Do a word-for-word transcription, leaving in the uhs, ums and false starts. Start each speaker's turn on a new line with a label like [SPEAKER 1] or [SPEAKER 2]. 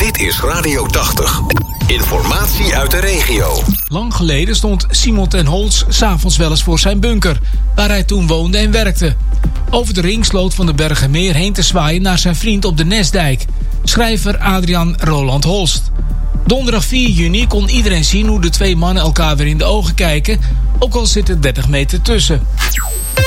[SPEAKER 1] Dit is Radio tachtig. Informatie uit de regio.
[SPEAKER 2] Lang geleden stond Simon ten Holtz 's avonds wel eens voor zijn bunker, waar hij toen woonde en werkte. Over de ringsloot van de Bergenmeer heen te zwaaien naar zijn vriend op de Nesdijk, schrijver Adriaan Roland Holst. Donderdag vier juni kon iedereen zien hoe de twee mannen elkaar weer in de ogen kijken, ook al zit er dertig meter tussen.